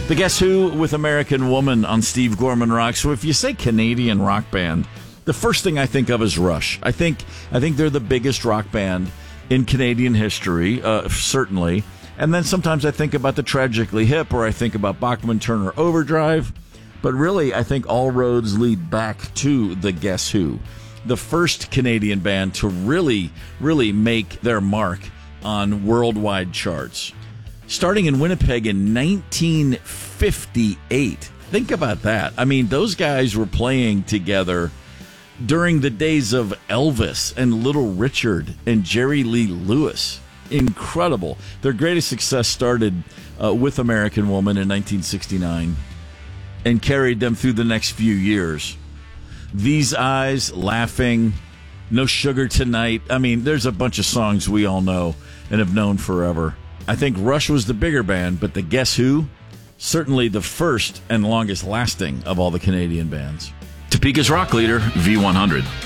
The Guess Who with American Woman on Steve Gorman Rock. So if you say Canadian rock band, the first thing I think of is Rush. I think they're the biggest rock band in Canadian history, certainly. And then sometimes I think about the Tragically Hip, or I think about Bachman Turner Overdrive. But really, I think all roads lead back to the Guess Who, the first Canadian band to really, really make their mark on worldwide charts. Starting in Winnipeg in 1958. Think about that. I mean, those guys were playing together during the days of Elvis and Little Richard and Jerry Lee Lewis. Incredible. Their greatest success started with American Woman in 1969 and carried them through the next few years. These Eyes, Laughing, No Sugar Tonight. I mean, there's a bunch of songs we all know and have known forever. I think Rush was the bigger band, but the Guess Who, certainly the first and longest lasting of all the Canadian bands. Topeka's rock leader, V100.